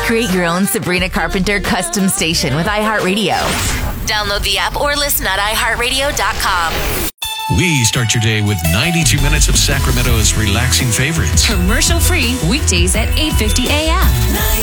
Create your own Sabrina Carpenter custom station with iHeartRadio. Download the app or listen at iHeartRadio.com. We start your day with 92 minutes of Sacramento's relaxing favorites. Commercial-free weekdays at 8:50 a.m.